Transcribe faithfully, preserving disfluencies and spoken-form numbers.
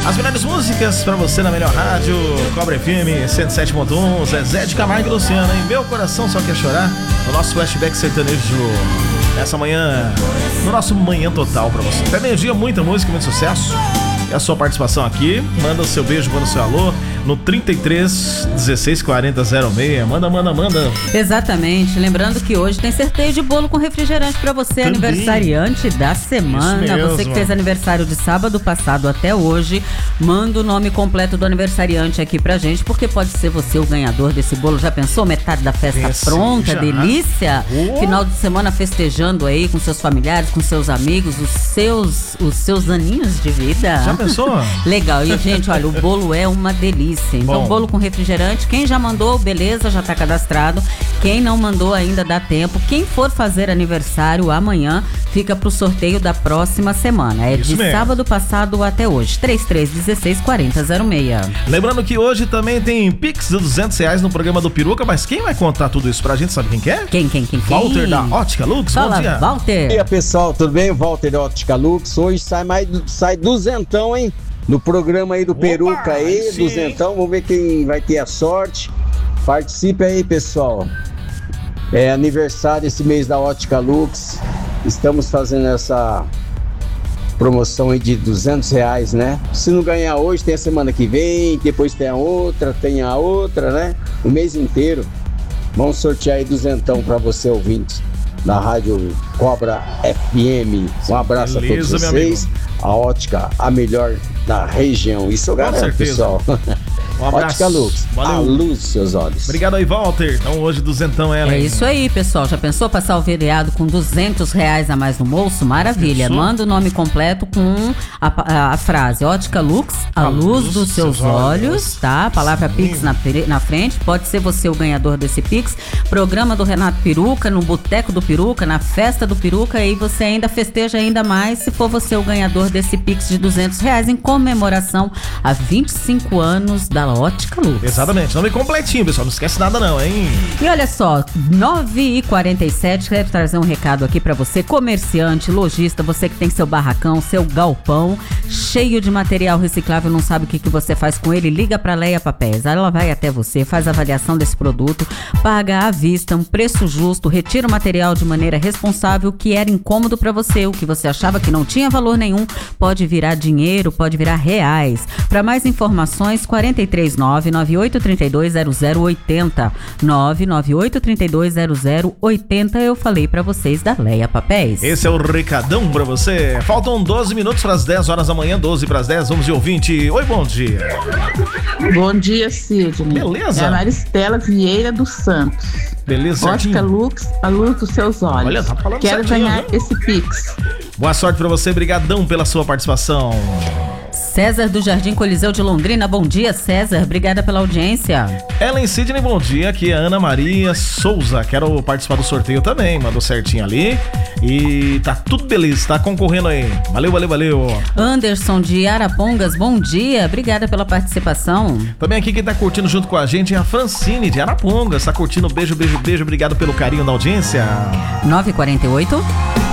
As melhores músicas pra você na melhor rádio, Cobra F M cento e sete ponto um, Zezé de Camargo e Luciano, hein? Meu coração só quer chorar, no nosso flashback sertanejo essa manhã, no nosso Manhã Total pra você. Até meio-dia, muita música, muito sucesso. E a sua participação aqui, manda o seu beijo, manda o seu alô no trinta e três, dezesseis, quarenta, zero seis. Manda, manda, manda. Exatamente. Lembrando que hoje tem sorteio de bolo com refrigerante pra você, também. Aniversariante da semana. Você que fez aniversário de sábado passado até hoje, manda o nome completo do aniversariante aqui pra gente, porque pode ser você o ganhador desse bolo. Já pensou? Metade da festa Esse pronta, já. delícia. Oh. Final de semana festejando aí com seus familiares, com seus amigos, os seus, os seus aninhos de vida. Já pensou? Legal. E, gente, olha, o bolo é uma delícia. Então, Bom. bolo com refrigerante. Quem já mandou, beleza, já tá cadastrado. Quem não mandou ainda dá tempo. Quem for fazer aniversário amanhã, fica pro sorteio da próxima semana. É Isso de mesmo. sábado passado até hoje. trinta e três, dezesseis, quarenta, zero seis. Lembrando que hoje também tem Pix de duzentos reais no programa do Peruca, mas quem vai contar tudo isso pra gente, sabe quem que é? Quem, quem, quem? Walter quem? da Ótica Lux. Fala, bom dia. Walter. E aí, pessoal, tudo bem? Walter da Ótica Lux. Hoje sai mais, sai duzentão, hein? No programa aí do Opa, Peruca aí, sim. duzentão, vamos ver quem vai ter a sorte. Participe aí, pessoal. É aniversário esse mês da Ótica Lux. Estamos fazendo essa promoção aí de duzentos reais, né? Se não ganhar hoje, tem a semana que vem, depois tem a outra, tem a outra, né? O mês inteiro. Vamos sortear aí duzentão pra você, ouvinte da Rádio Cobra F M. Um abraço Beleza, a todos vocês. A Ótica, a melhor da região. Isso eu garanto, pessoal. Um abraço. Ótica Lux, Valeu. A luz dos seus olhos. Obrigado aí, Walter. Então hoje duzentão ela. É hein? Isso aí, pessoal. Já pensou passar o feriado com duzentos reais a mais no bolso? Maravilha. Pensou? Manda o nome completo com a, a, a frase Ótica Lux, a, a luz, luz dos seus, seus olhos, olhos, tá? A palavra Sim. Pix na, na frente. Pode ser você o ganhador desse Pix. Programa do Renato Peruca, no Boteco do Peruca, na festa do Peruca. E você ainda festeja ainda mais se for você o ganhador desse Pix de duzentos reais em comemoração a vinte e cinco anos da Ótica Lux. Exatamente, nome completinho, pessoal, não esquece nada não, hein? E olha só, nove e quarenta e sete, quero trazer um recado aqui pra você, comerciante, lojista, você que tem seu barracão, seu galpão, cheio de material reciclável, não sabe o que, que você faz com ele, liga pra Leia Papéis, ela vai até você, faz a avaliação desse produto, paga à vista, um preço justo, retira o material de maneira responsável, que era incômodo pra você, o que você achava que não tinha valor nenhum, pode virar dinheiro, pode virar reais. Pra mais informações, quarenta e três nove nove oito três dois zero zero oito zero nove nove oito três dois zero zero oito zero. Eu falei pra vocês da Leia Papéis. Esse é o recadão pra você. Faltam doze minutos para as dez horas da manhã, doze para as dez. Vamos de ouvinte. Oi, bom dia. Bom dia, Sidney. Beleza. É a Maristela Vieira dos Santos. Beleza, Ótica Lux, a luz dos seus olhos. Olha, tá falando Quero certinho, ganhar né? esse Pix. Boa sorte pra você, brigadão pela sua participação. César do Jardim Coliseu de Londrina, bom dia, César, obrigada pela audiência. Ellen Sidney, bom dia, aqui é a Ana Maria Souza, quero participar do sorteio também, mandou certinho ali e tá tudo beleza, tá concorrendo aí, valeu, valeu, valeu. Anderson de Arapongas, bom dia, obrigada pela participação. Também aqui quem tá curtindo junto com a gente é a Francine de Arapongas, tá curtindo, beijo, beijo, beijo, obrigado pelo carinho da audiência. nove e quarenta e oito